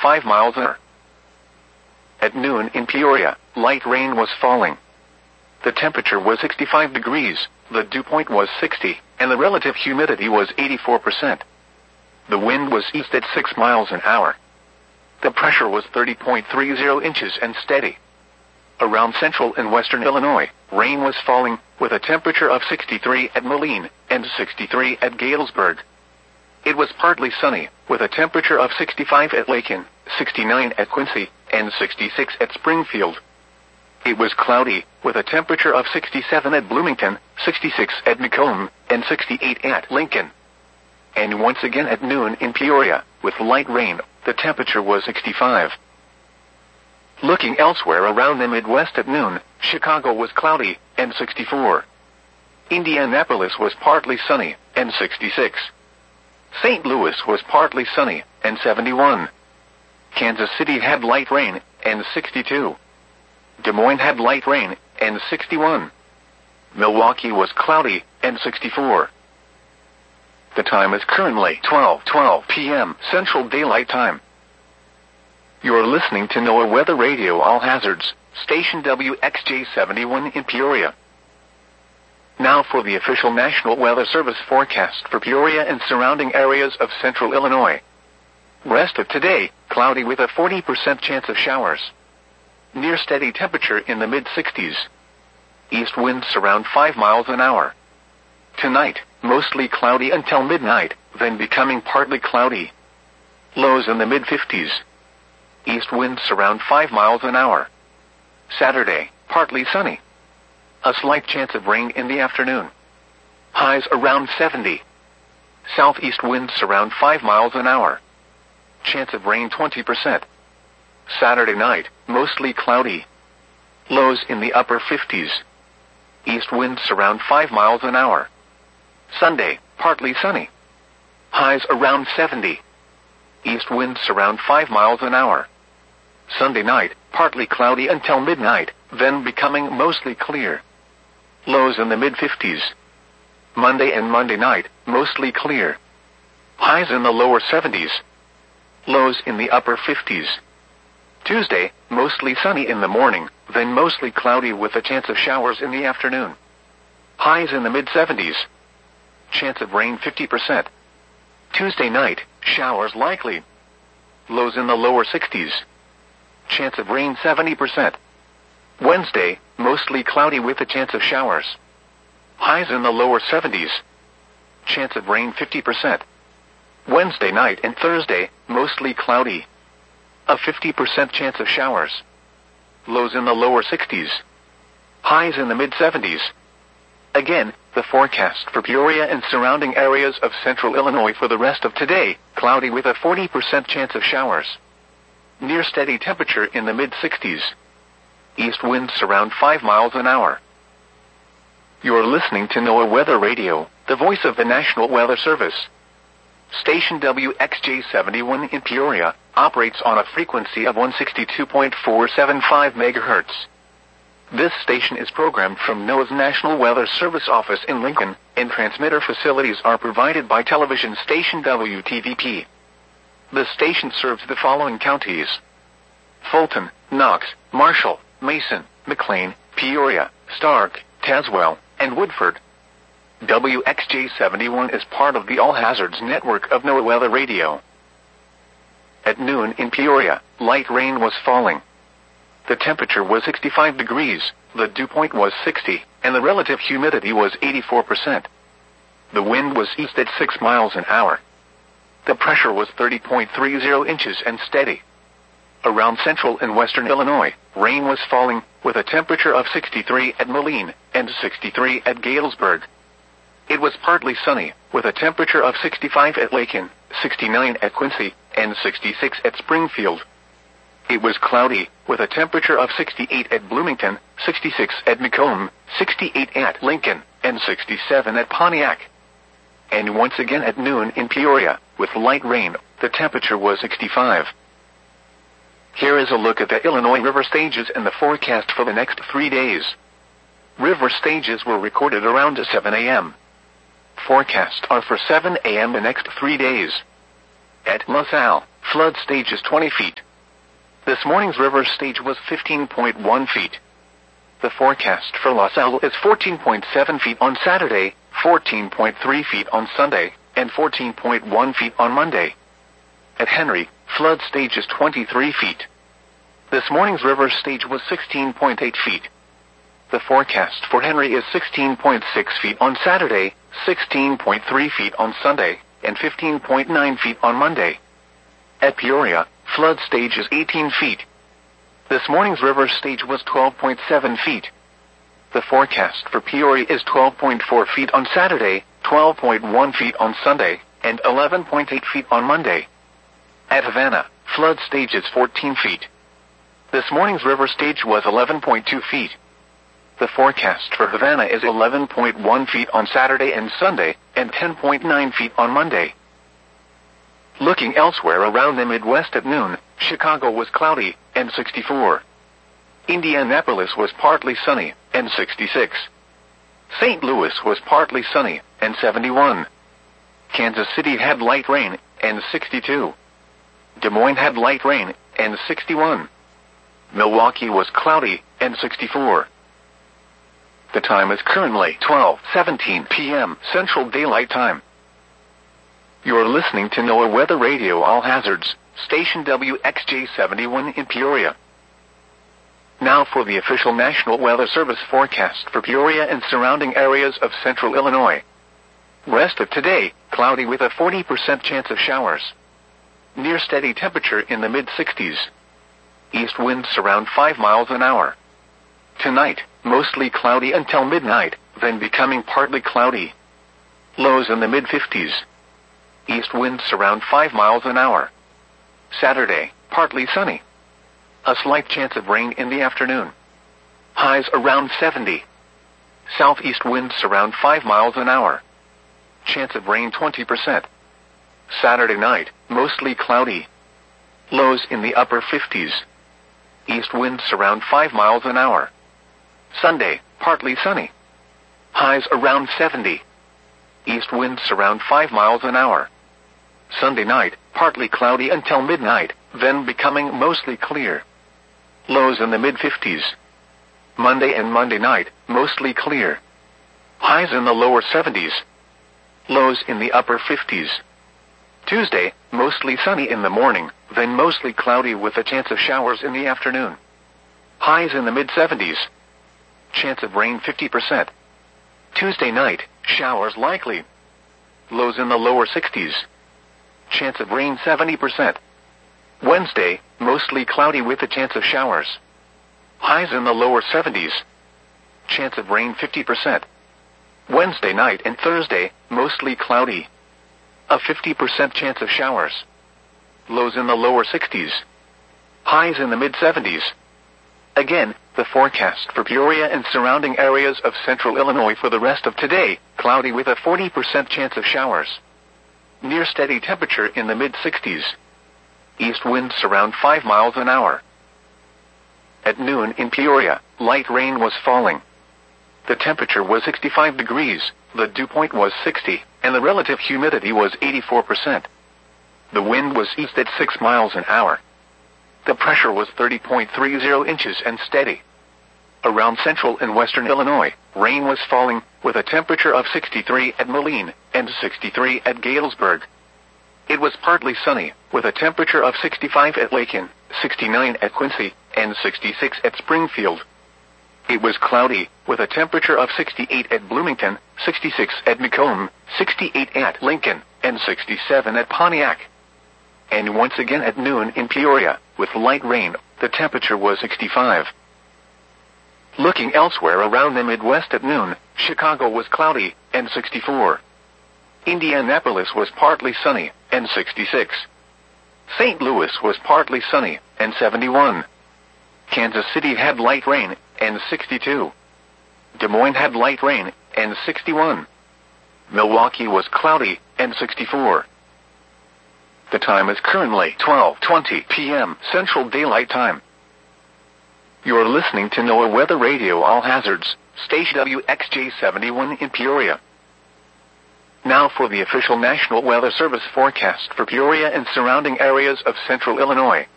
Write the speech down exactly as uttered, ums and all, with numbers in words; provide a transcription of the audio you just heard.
five miles an hour. At noon in Peoria, light rain was falling. The temperature was sixty-five degrees, the dew point was sixty, and the relative humidity was eighty-four percent. The wind was east at six miles an hour. The pressure was thirty point three zero inches and steady. Around central and western Illinois, rain was falling, with a temperature of sixty-three at Moline and sixty-three at Galesburg. It was partly sunny, with a temperature of sixty-five at Lakin, sixty-nine at Quincy, and sixty-six at Springfield. It was cloudy, with a temperature of sixty-seven at Bloomington, sixty-six at Macomb, and sixty-eight at Lincoln. And once again at noon in Peoria, with light rain, the temperature was sixty-five. Looking elsewhere around the Midwest at noon, Chicago was cloudy, and sixty-four. Indianapolis was partly sunny, and sixty-six. Saint Louis was partly sunny, and seventy-one. Kansas City had light rain, and sixty-two. Des Moines had light rain, and sixty-one. Milwaukee was cloudy, and sixty-four. The time is currently twelve twelve p m Central Daylight Time. You're listening to NOAA Weather Radio All Hazards, station W X J seventy-one in Peoria. Now for the official National Weather Service forecast for Peoria and surrounding areas of central Illinois. Rest of today, cloudy with a forty percent chance of showers. Near steady temperature in the mid-sixties. East winds around five miles an hour. Tonight, mostly cloudy until midnight, then becoming partly cloudy. Lows in the mid-fifties. East winds around five miles an hour. Saturday, partly sunny. A slight chance of rain in the afternoon. Highs around seventy. Southeast winds around five miles an hour. Chance of rain twenty percent. Saturday night, mostly cloudy. Lows in the upper fifties. East winds around five miles an hour. Sunday, partly sunny. Highs around seventy. East winds around five miles an hour. Sunday night, partly cloudy until midnight, then becoming mostly clear. Lows in the mid-fifties. Monday and Monday night, mostly clear. Highs in the lower seventies. Lows in the upper fifties. Tuesday, mostly sunny in the morning, then mostly cloudy with a chance of showers in the afternoon. Highs in the mid-seventies. Chance of rain fifty percent. Tuesday night, showers likely. Lows in the lower sixties. Chance of rain seventy percent. Wednesday, mostly cloudy with a chance of showers. Highs in the lower seventies. Chance of rain fifty percent. Wednesday night and Thursday, mostly cloudy. A fifty percent chance of showers. Lows in the lower sixties. Highs in the mid-seventies. Again, the forecast for Peoria and surrounding areas of central Illinois for the rest of today, cloudy with a forty percent chance of showers. Near steady temperature in the mid-sixties. East winds around five miles an hour. You're listening to NOAA Weather Radio, the voice of the National Weather Service. Station W X J seventy-one in Peoria operates on a frequency of one sixty-two point four seven five megahertz. This station is programmed from NOAA's National Weather Service office in Lincoln, and transmitter facilities are provided by television station W T V P. The station serves the following counties: Fulton, Knox, Marshall, Mason, McLean, Peoria, Stark, Tazewell, and Woodford. W X J seventy-one is part of the All Hazards network of NOAA Weather Radio. At noon in Peoria, light rain was falling. The temperature was sixty-five degrees, the dew point was sixty, and the relative humidity was eighty-four percent. The wind was east at six miles an hour. The pressure was thirty point three zero inches and steady. Around central and western Illinois, rain was falling, with a temperature of sixty-three at Moline and sixty-three at Galesburg. It was partly sunny, with a temperature of sixty-five at Lakin, sixty-nine at Quincy, and sixty-six at Springfield. It was cloudy, with a temperature of sixty-eight at Bloomington, sixty-six at Macomb, sixty-eight at Lincoln, and sixty-seven at Pontiac. And once again at noon in Peoria, with light rain, the temperature was sixty-five. Here is a look at the Illinois river stages and the forecast for the next three days. River stages were recorded around seven a m Forecasts are for seven a m the next three days. At LaSalle, Flood stage is twenty feet. This morning's river stage was fifteen point one feet. The forecast for Los Al is fourteen point seven feet on Saturday, fourteen point three feet on Sunday, and fourteen point one feet on Monday. At Henry, flood stage is twenty-three feet. This morning's river stage was sixteen point eight feet. The forecast for Henry is sixteen point six feet on Saturday, sixteen point three feet on Sunday, and fifteen point nine feet on Monday. At Peoria, flood stage is eighteen feet. This morning's river stage was twelve point seven feet. The forecast for Peoria is twelve point four feet on Saturday, twelve point one feet on Sunday, and eleven point eight feet on Monday. At Havana, flood stage is fourteen feet. This morning's river stage was eleven point two feet. The forecast for Havana is eleven point one feet on Saturday and Sunday, and ten point nine feet on Monday. Looking elsewhere around the Midwest at noon, Chicago was cloudy, and sixty-four. Indianapolis was partly sunny, and sixty-six. Saint Louis was partly sunny, and seventy-one. Kansas City had light rain, and sixty-two. Des Moines had light rain, and sixty-one. Milwaukee was cloudy, and sixty-four. The time is currently twelve seventeen p m Central Daylight Time. You're listening to NOAA Weather Radio All Hazards, station W X J seventy-one in Peoria. Now for the official National Weather Service forecast for Peoria and surrounding areas of central Illinois. Rest of today, cloudy with a forty percent chance of showers. Near steady temperature in the mid sixties. East winds around five miles an hour. Tonight, mostly cloudy until midnight, then becoming partly cloudy. Lows in the mid fifties. East winds around five miles an hour. Saturday, partly sunny. A slight chance of rain in the afternoon. Highs around seventy. Southeast winds around five miles an hour. Chance of rain twenty percent. Saturday night, mostly cloudy. Lows in the upper fifties. East winds around five miles an hour. Sunday, partly sunny. Highs around seventy. East winds around five miles an hour. Sunday night, partly cloudy until midnight, then becoming mostly clear. Lows in the mid fifties. Monday and Monday night, mostly clear. Highs in the lower seventies. Lows in the upper fifties. Tuesday, mostly sunny in the morning, then mostly cloudy with a chance of showers in the afternoon. Highs in the mid seventies. Chance of rain fifty percent. Tuesday night, showers likely. Lows in the lower sixties. Chance of rain seventy percent. Wednesday, mostly cloudy with a chance of showers. Highs in the lower seventies. Chance of rain fifty percent. Wednesday night and Thursday, mostly cloudy. A fifty percent chance of showers. Lows in the lower sixties. Highs in the mid seventies. Again, the forecast for Peoria and surrounding areas of central Illinois for the rest of today, cloudy with a forty percent chance of showers. Near steady temperature in the mid sixties. East winds around five miles an hour. At noon in Peoria, light rain was falling. The temperature was sixty-five degrees, the dew point was sixty, and the relative humidity was eighty-four percent. The wind was east at six miles an hour. The pressure was thirty point three zero inches and steady. Around central and western Illinois, rain was falling, with a temperature of sixty-three at Moline, and sixty-three at Galesburg. It was partly sunny, with a temperature of sixty-five at Lakin, sixty-nine at Quincy, and sixty-six at Springfield. It was cloudy, with a temperature of sixty-eight at Bloomington, sixty-six at Macomb, sixty-eight at Lincoln, and sixty-seven at Pontiac. And once again at noon in Peoria, with light rain, the temperature was sixty-five. Looking elsewhere around the Midwest at noon, Chicago was cloudy, and sixty-four. Indianapolis was partly sunny, and sixty-six. Saint Louis was partly sunny, and seventy-one. Kansas City had light rain, and sixty-two. Des Moines had light rain, and sixty-one. Milwaukee was cloudy, and sixty-four. The time is currently twelve twenty p m Central Daylight Time. You're listening to NOAA Weather Radio All Hazards, station W X J seventy-one in Peoria. Now for the official National Weather Service forecast for Peoria and surrounding areas of central Illinois.